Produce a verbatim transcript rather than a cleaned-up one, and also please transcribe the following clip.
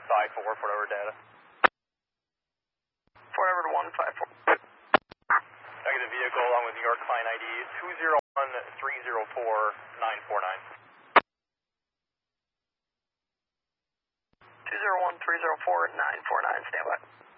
five four, Fort Edward data. Fort Edward one five four. Negative vehicle along with New York client I D two zero one three zero four nine four nine. two zero one three zero four nine four nine, stand by.